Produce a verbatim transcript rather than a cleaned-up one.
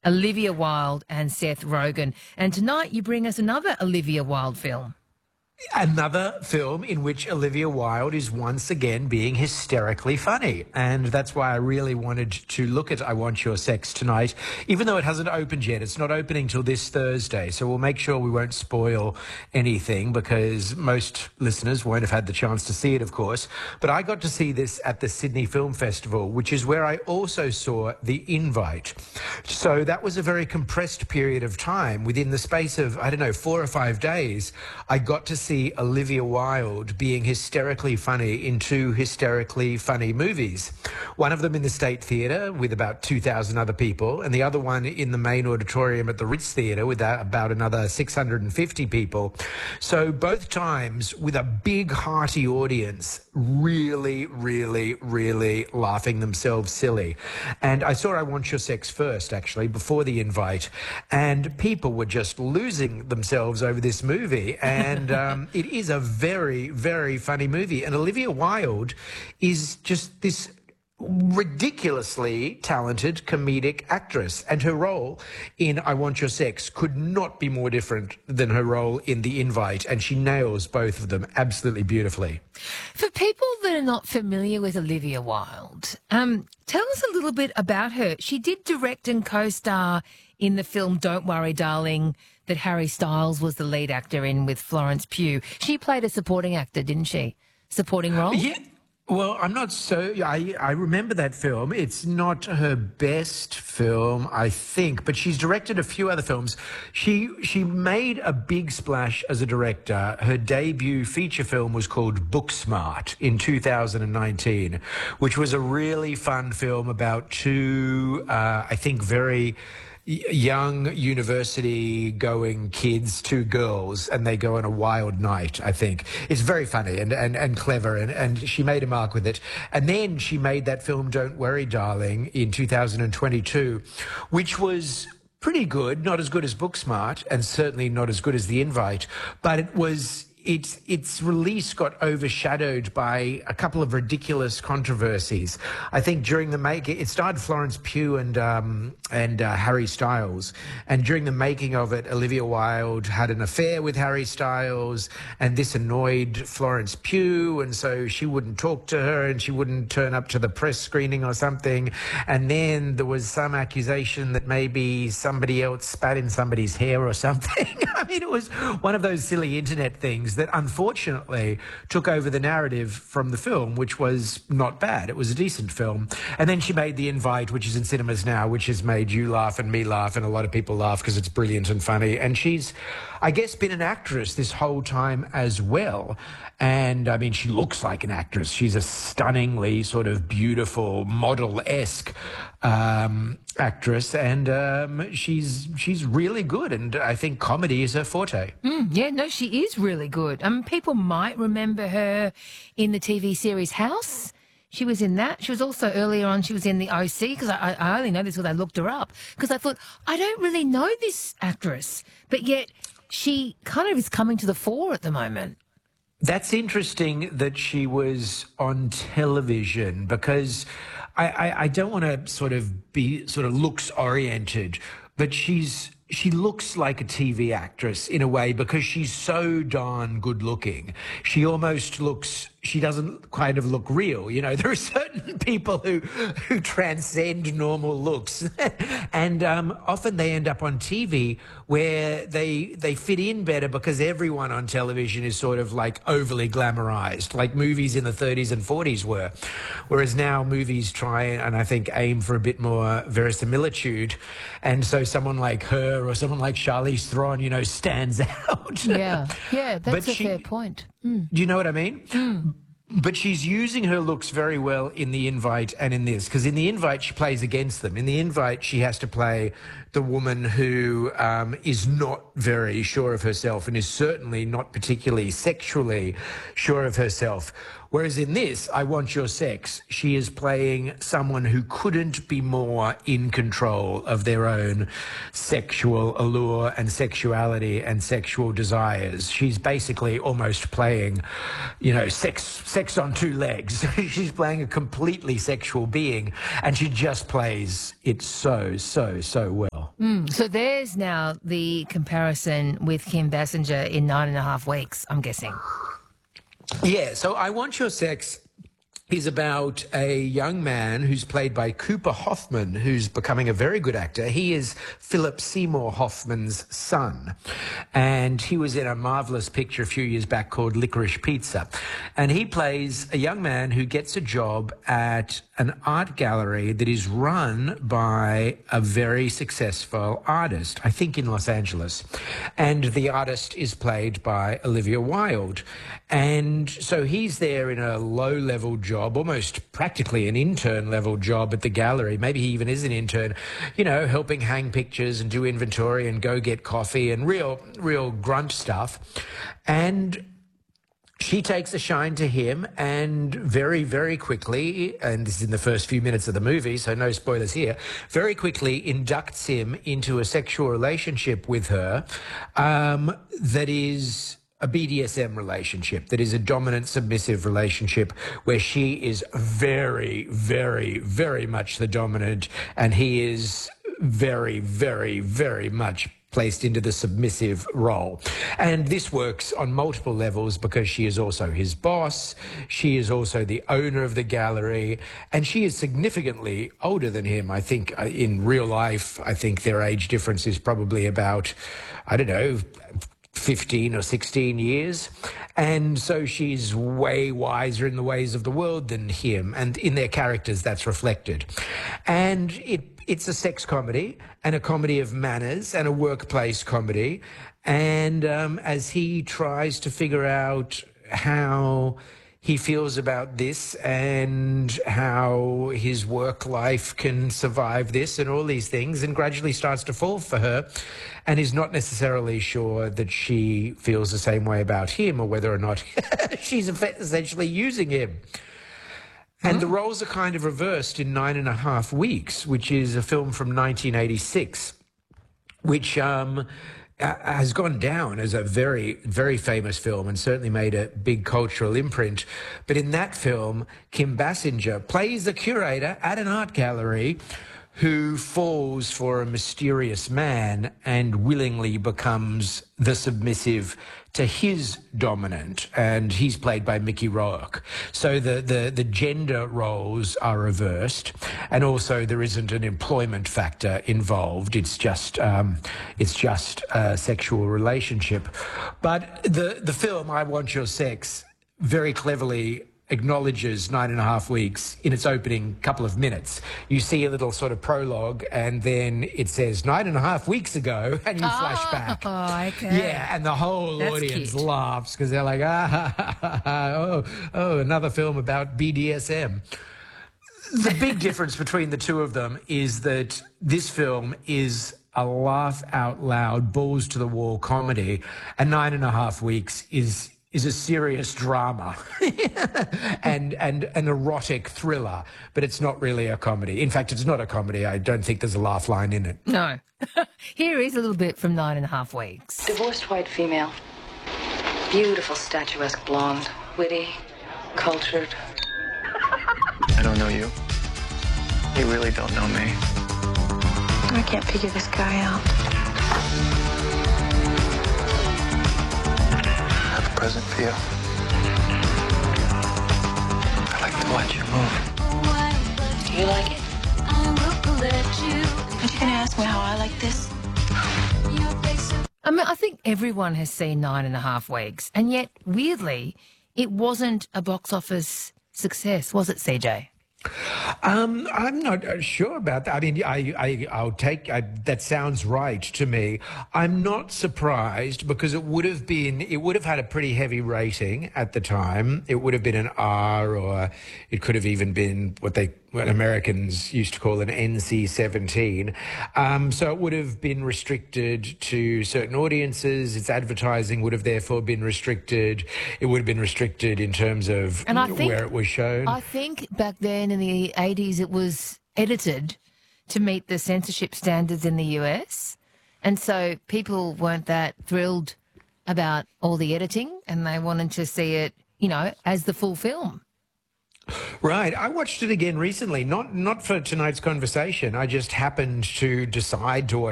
Olivia Wilde and Seth Rogen. And tonight you bring us another Olivia Wilde film. Another film in which Olivia Wilde is once again being hysterically funny. And that's why I really wanted to look at I Want Your Sex tonight, even though it hasn't opened yet. It's not opening till this Thursday. So we'll make sure we won't spoil anything because most listeners won't have had the chance to see it, of course. But I got to see this at the Sydney Film Festival, which is where I also saw The Invite. So that was a very compressed period of time. Within the space of, I don't know, four or five days, I got to see Olivia Wilde being hysterically funny in two hysterically funny movies. One of them in the State Theatre with about two thousand other people, and the other one in the main auditorium at the Ritz Theatre with about another six hundred fifty people. So both times with a big hearty audience, really, really, really laughing themselves silly. And I saw I Want Your Sex first, actually, before The Invite, and people were just losing themselves over this movie. And um, it is a very, very funny movie. And Olivia Wilde is just this ridiculously talented comedic actress, and her role in I Want Your Sex could not be more different than her role in The Invite, and she nails both of them absolutely beautifully. For people that are not familiar with Olivia Wilde, um, tell us a little bit about her. She did direct and co-star in the film Don't Worry, Darling, that Harry Styles was the lead actor in with Florence Pugh. She played a supporting actor, didn't she? Supporting role? Yeah. Well, I'm not so... I, I remember that film. It's not her best film, I think, but she's directed a few other films. She she made a big splash as a director. Her debut feature film was called Booksmart in two thousand nineteen, which was a really fun film about two, uh, I think, very young university-going kids, two girls, and they go on a wild night, I think. It's very funny and, and, and clever, and, and she made a mark with it. And then she made that film Don't Worry, Darling in two thousand twenty-two, which was pretty good, not as good as Booksmart, and certainly not as good as The Invite, but it was... Its its release got overshadowed by a couple of ridiculous controversies. I think during the making, it starred Florence Pugh and um, and uh, Harry Styles, and during the making of it, Olivia Wilde had an affair with Harry Styles, and this annoyed Florence Pugh, and so she wouldn't talk to her, and she wouldn't turn up to the press screening or something. And then there was some accusation that maybe somebody else spat in somebody's hair or something. I mean, it was one of those silly internet things that unfortunately took over the narrative from the film, which was not bad. It was a decent film. And then she made The Invite, which is in cinemas now, which has made you laugh and me laugh and a lot of people laugh because it's brilliant and funny. And she's, I guess, been an actress this whole time as well. And, I mean, she looks like an actress. She's a stunningly sort of beautiful, model-esque um, actress, and um, she's she's really good, and I think comedy is her forte. Mm, yeah, no, she is really good. Um, people might remember her in the T V series House. She was in that. She was also, earlier on, she was in the O C, because I, I only know this because I looked her up, because I thought, I don't really know this actress, but yet she kind of is coming to the fore at the moment. That's interesting that she was on television, because I, I, I don't want to sort of be sort of looks oriented, but she's she looks like a T V actress in a way because she's so darn good looking. She almost looks, she doesn't kind of look real. You know, there are certain people who who transcend normal looks, and um, often they end up on T V where they they fit in better because everyone on television is sort of like overly glamorized, like movies in the thirties and forties were. Whereas now movies try and I think aim for a bit more verisimilitude, and so someone like her or someone like Charlize Theron, you know, stands out. Yeah, yeah, that's but a she, fair point. Mm. Do you know what I mean? Mm. But she's using her looks very well in The Invite and in this, because in The Invite she plays against them. In The Invite she has to play the woman who um, is not very sure of herself and is certainly not particularly sexually sure of herself. Whereas in this, I Want Your Sex, she is playing someone who couldn't be more in control of their own sexual allure and sexuality and sexual desires. She's basically almost playing, you know, sex, sex on two legs. She's playing a completely sexual being, and she just plays it so, so, so well. So there's now the comparison with Kim Basinger in Nine and a Half Weeks, I'm guessing. Yeah, so I Want Your Sex is about a young man who's played by Cooper Hoffman, who's becoming a very good actor. He is Philip Seymour Hoffman's son. And he was in a marvelous picture a few years back called Licorice Pizza. And he plays a young man who gets a job at an art gallery that is run by a very successful artist, I think in Los Angeles. And the artist is played by Olivia Wilde. And so he's there in a low-level job, almost practically an intern-level job at the gallery. Maybe he even is an intern, you know, helping hang pictures and do inventory and go get coffee and real, real grunt stuff. And she takes a shine to him, and very, very quickly, and this is in the first few minutes of the movie, so no spoilers here, very quickly inducts him into a sexual relationship with her um, that is a B D S M relationship, that is a dominant submissive relationship where she is very, very, very much the dominant, and he is very, very, very much placed into the submissive role. And this works on multiple levels because she is also his boss, she is also the owner of the gallery, and she is significantly older than him. I think uh, in real life, I think their age difference is probably about, I don't know, fifteen or sixteen years. And so she's way wiser in the ways of the world than him. And in their characters, that's reflected. And it it's a sex comedy and a comedy of manners and a workplace comedy. And um, as he tries to figure out how he feels about this and how his work life can survive this and all these things, and gradually starts to fall for her and is not necessarily sure that she feels the same way about him or whether or not she's essentially using him. And the roles are kind of reversed in Nine and a Half Weeks, which is a film from nineteen eighty-six, which um, has gone down as a very, very famous film and certainly made a big cultural imprint. But in that film, Kim Basinger plays the curator at an art gallery who falls for a mysterious man and willingly becomes the submissive to his dominant, and he's played by Mickey Rourke. So the, the, the gender roles are reversed, and also there isn't an employment factor involved. It's just um, it's just a sexual relationship. But the, the film, I Want Your Sex, very cleverly acknowledges Nine and a Half Weeks in its opening couple of minutes. You see a little sort of prologue, and then it says nine and a half weeks ago, and you oh, flash back. Oh, okay. Yeah, and the whole That's audience cute. laughs because they're like, ah, oh, oh, another film about B D S M. The big difference between the two of them is that this film is a laugh out loud, balls to the wall comedy, and Nine and a Half Weeks is is a serious drama and, and an erotic thriller, but it's not really a comedy. In fact, it's not a comedy. I don't think there's a laugh line in it. No. Here is a little bit from Nine and a Half Weeks. Divorced white female. Beautiful, statuesque blonde. Witty, cultured. I don't know you. You really don't know me. I can't figure this guy out. Present for you. I like to watch you move. Do you like it? Aren't you gonna ask me how I like this? I mean, I think everyone has seen Nine and a Half Weeks, and yet, weirdly, it wasn't a box office success, was it, C J? Um, I'm not uh, sure about that. I mean, I, I, I'll take, I, that sounds right to me. I'm not surprised because it would have been, it would have had a pretty heavy rating at the time. It would have been an R, or it could have even been what they, what Americans used to call an N C seventeen. Um, so it would have been restricted to certain audiences. Its advertising would have therefore been restricted. It would have been restricted in terms of And I think, where it was shown. I think back then in the eighties it was edited to meet the censorship standards in the U S. And so people weren't that thrilled about all the editing, and they wanted to see it, you know, as the full film. Right. I watched it again recently, not not for tonight's conversation. I just happened to decide to watch